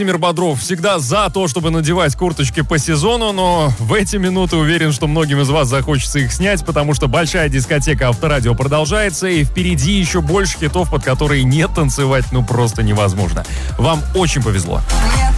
Владимир Бодров всегда за то, чтобы надевать курточки по сезону, но в эти минуты уверен, что многим из вас захочется их снять, потому что большая дискотека Авторадио продолжается, и впереди еще больше хитов, под которые не танцевать просто невозможно. Вам очень повезло.